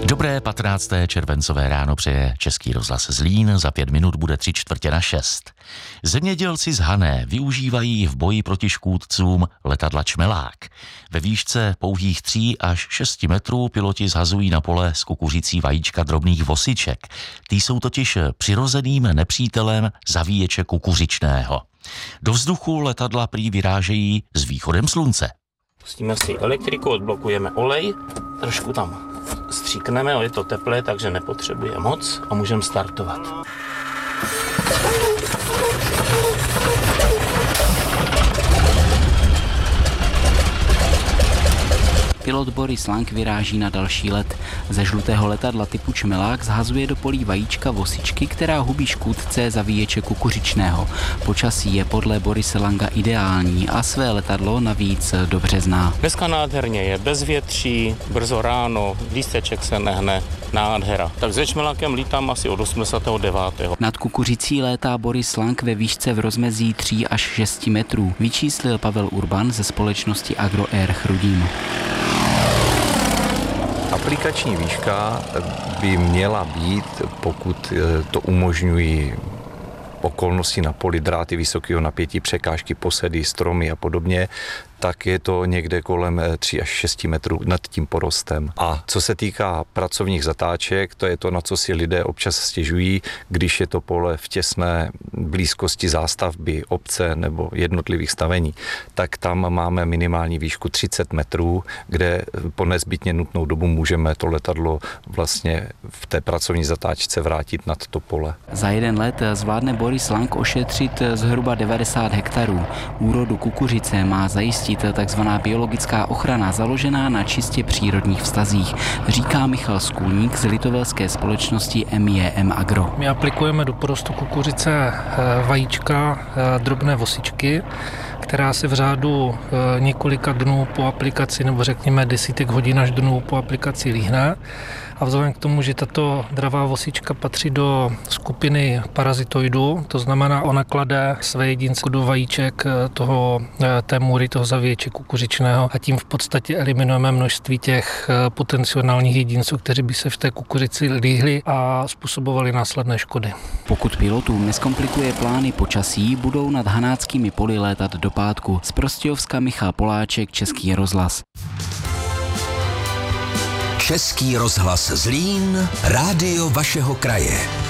Dobré 15. červencové ráno přeje Český rozhlas Zlín, za 5 minut bude 3/4/6. Zemědělci z Hané využívají v boji proti škůdcům letadla Čmelák. Ve výšce pouhých 3 až 6 metrů piloti zhazují na pole z kukuřicí vajíčka drobných vosiček. Ty jsou totiž přirozeným nepřítelem zavíječe kukuřičného. Do vzduchu letadla prý vyrážejí s východem slunce. Pustíme si elektriku, odblokujeme olej, trošku tam stříkneme, je to teplé, takže nepotřebuje moc a můžeme startovat. Pilot Boris Lang vyráží na další let. Ze žlutého letadla typu Čmelák zhazuje do polí vajíčka vosičky, která hubí škůdce zavíječe kukuřičného. Počasí je podle Borise Langa ideální a své letadlo navíc dobře zná. Dneska nádherně je, bez větří, brzo ráno, lísteček se nehne, nádhera. Tak se Čmelákem lítám asi od 89. Nad kukuřicí létá Boris Lang ve výšce v rozmezí 3 až 6 metrů, vyčíslil Pavel Urban ze společnosti Agroair Chrudím. Aplikační výška by měla být, pokud to umožňují okolnosti na poli, dráty vysokého napětí, překážky, posedy, stromy a podobně, tak je to někde kolem 3 až 6 metrů nad tím porostem. A co se týká pracovních zatáček, to je to, na co si lidé občas stěžují, když je to pole v těsné blízkosti zástavby, obce nebo jednotlivých stavení, tak tam máme minimální výšku 30 metrů, kde po nezbytně nutnou dobu můžeme to letadlo vlastně v té pracovní zatáčce vrátit nad to pole. Za jeden let zvládne Boris Lang ošetřit zhruba 90 hektarů. Úrodu kukuřice má zajistit takzvaná biologická ochrana založená na čistě přírodních vztazích, říká Michal Skulník z litovelské společnosti MJM Agro. My aplikujeme do porostu kukuřice vajíčka drobné vosičky, která se v řádu několika dnů po aplikaci, nebo řekněme desítek hodin až dnů po aplikaci líhne. A vzhledem k tomu, že tato dravá vosička patří do skupiny parazitoidů, to znamená, ona klade své jedince do vajíček té můry, toho zavíječe kukuřičného a tím v podstatě eliminujeme množství těch potenciálních jedinců, kteří by se v té kukuřici líhli a způsobovali následné škody. Pokud pilotům neskomplikuje plány počasí, budou nad hanáckými poli létat do pátku. Z Prostějovska Michal Poláček, Český rozhlas. Český rozhlas Zlín, rádio vašeho kraje.